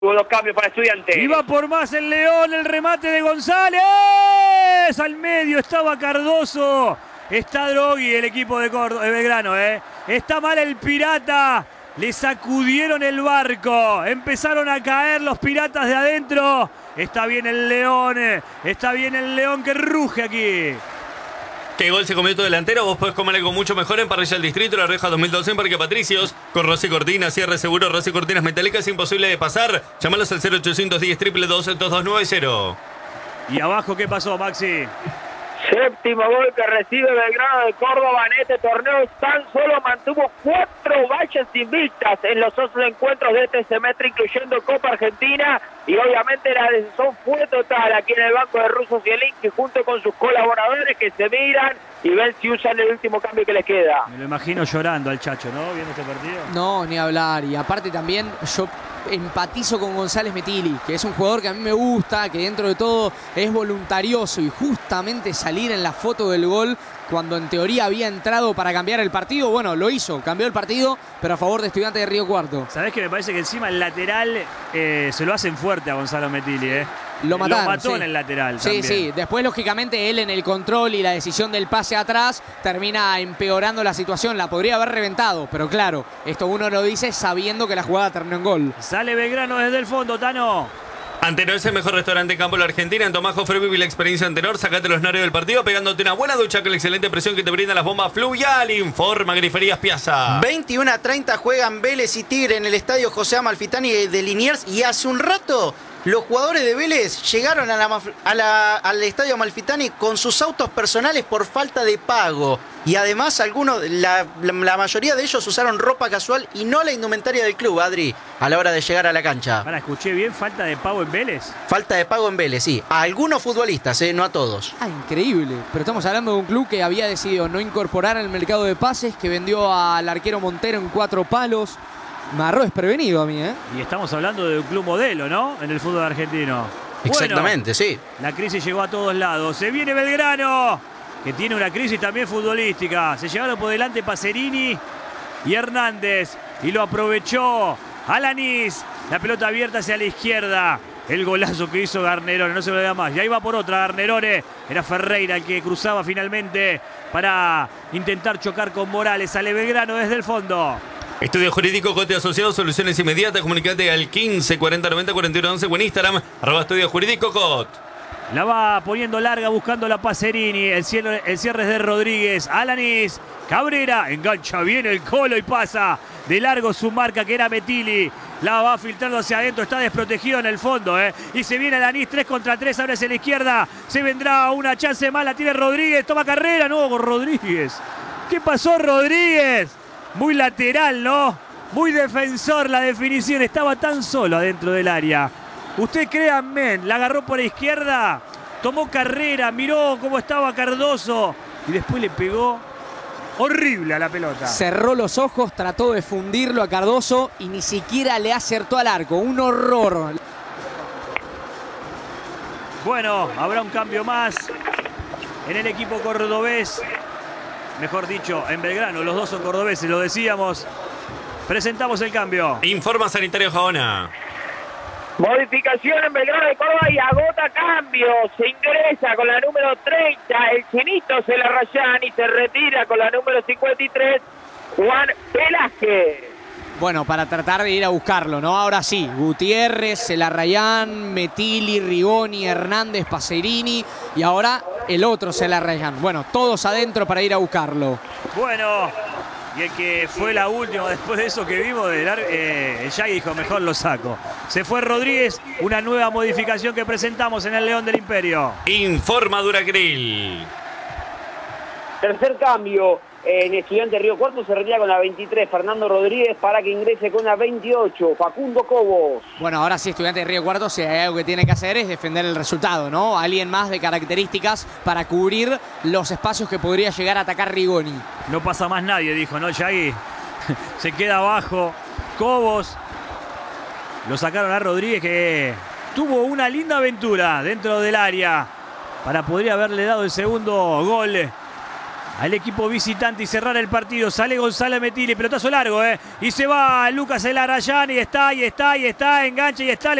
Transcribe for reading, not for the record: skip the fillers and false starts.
Hubo 2 cambios para Estudiantes. Iba por más el León, el remate de González. Al medio estaba Cardoso. Está Droghi, el equipo de Belgrano. Está mal el Pirata. Le sacudieron el barco. Empezaron a caer los piratas de adentro. Está bien el León. Está bien el León que ruge aquí. ¿Qué gol se comió tu delantero? Vos podés comer algo mucho mejor en Parrilla del Distrito, La Rioja 2012 en Parque Patricios. Con Rossi Cortinas, cierre seguro, Rossi Cortinas metálicas, imposible de pasar. Llámalos al 0810 222 ¿Y abajo qué pasó, Maxi? Séptimo gol que recibe Belgrano de Córdoba en este torneo. Tan solo mantuvo 4 vallas invictas en los otros encuentros de este semestre, incluyendo Copa Argentina. Y obviamente la decisión fue total aquí en el banco de Russo Zielinski, junto con sus colaboradores que se miran y ven si usan el último cambio que les queda. Me lo imagino llorando al Chacho, ¿no? Viendo este partido. No, ni hablar. Y aparte también yo empatizo con González Metilli, que es un jugador que a mí me gusta, que dentro de todo es voluntarioso, y justamente salir en la foto del gol cuando en teoría había entrado para cambiar el partido, bueno, lo hizo, cambió el partido, pero a favor de Estudiantes de Río Cuarto. ¿Sabés que me parece que encima el lateral se lo hacen fuerte a Gonzalo Metilli, Lo mataron, mató sí. en el lateral. Sí, también. sí. Después, lógicamente, él en el control y la decisión del pase atrás termina empeorando la situación. La podría haber reventado, pero claro, esto uno lo dice sabiendo que la jugada terminó en gol. Sale Belgrano desde el fondo, Tano. Antenor es el mejor restaurante en campo de la Argentina. En Tomás Jofre vive la experiencia Antenor. Sacate los nervios del partido pegándote una buena ducha con la excelente presión que te brindan las bombas Fluvial. Informa Griferías Piazza. 21:30 juegan Vélez y Tigre en el estadio José Amalfitani de Liniers. Y hace un rato los jugadores de Vélez llegaron al estadio Amalfitani con sus autos personales por falta de pago. Y además la mayoría de ellos usaron ropa casual y no la indumentaria del club, Adri, a la hora de llegar a la cancha. Ahora escuché bien, falta de pago en Vélez. Falta de pago en Vélez, sí. A algunos futbolistas, no a todos. Ah, increíble. Pero estamos hablando de un club que había decidido no incorporar al mercado de pases, que vendió al arquero Montero en 4 palos. Me agarró desprevenido a mí, Y estamos hablando de un club modelo, ¿no? En el fútbol argentino. Exactamente, sí. La crisis llegó a todos lados. Se viene Belgrano, que tiene una crisis también futbolística. Se llevaron por delante Pacerini y Hernández. Y lo aprovechó Alanis. La pelota abierta hacia la izquierda. El golazo que hizo Garnerone, no se lo da más. Y ahí va por otra Garnerone. Era Ferreira el que cruzaba finalmente para intentar chocar con Morales. Sale Belgrano desde el fondo. Estudio Jurídico Cote Asociado, soluciones inmediatas. Comunicate al 15 40 90 41 11 o en Instagram, @Estudio Jurídico Cot. La va poniendo larga buscando la Pacerini. El cierre es de Rodríguez. Alanis. Cabrera. Engancha bien el Colo y pasa de largo su marca, que era Metilli. La va filtrando hacia adentro. Está desprotegido en el fondo. Y se viene Alanis 3 contra 3. Ahora hacia la izquierda. Se vendrá una chance más. La tiene Rodríguez. Toma carrera. No, con Rodríguez. ¿Qué pasó, Rodríguez? Muy lateral, ¿no? Muy defensor la definición. Estaba tan solo adentro del área. Usted créanme, la agarró por la izquierda, tomó carrera, miró cómo estaba Cardoso y después le pegó horrible a la pelota. Cerró los ojos, trató de fundirlo a Cardoso y ni siquiera le acertó al arco. Un horror. Bueno, habrá un cambio más en el equipo cordobés. Mejor dicho, en Belgrano. Los dos son cordobeses, lo decíamos. Presentamos el cambio. Informa Sanitario Jaona. Modificación en Belgrano de Córdoba y agota cambio. Se ingresa con la número 30, el Chinito Celarrayán, y se retira con la número 53, Juan Velázquez. Bueno, para tratar de ir a buscarlo, ¿no? Ahora sí, Gutiérrez, Celarrayán, Metilli, Rigoni, Hernández, Pacerini y ahora el otro Celarrayán. Bueno, todos adentro para ir a buscarlo. Bueno, y el que fue la última después de eso que vimos, el Yagui dijo, mejor lo saco. Se fue Rodríguez, una nueva modificación que presentamos en el León del Imperio. Informa Duracril. Tercer cambio en Estudiante de Río Cuarto, se retira con la 23, Fernando Rodríguez, para que ingrese con la 28, Facundo Cobos. Bueno, ahora sí, Estudiante de Río Cuarto, si hay algo que tiene que hacer es defender el resultado, ¿no? Alguien más de características para cubrir los espacios que podría llegar a atacar Rigoni. No pasa más nadie, dijo, ¿no? Yagui se queda abajo. Cobos. Lo sacaron a Rodríguez, que tuvo una linda aventura dentro del área para poder haberle dado el segundo gol al equipo visitante y cerrar el partido. Sale Gonzalo Metilli, pelotazo largo, y se va Lucas Elarrayán y está, engancha y está.